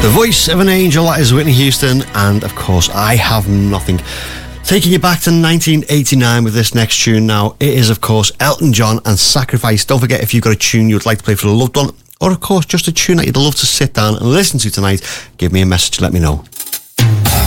The voice of an angel, that is Whitney Houston, and of course I Have Nothing. Taking you back to 1989 with this next tune now, it is of course Elton John and Sacrifice. Don't forget, if you've got a tune you would like to play for the loved one, or of course just a tune that you'd love to sit down and listen to tonight, give me a message, let me know.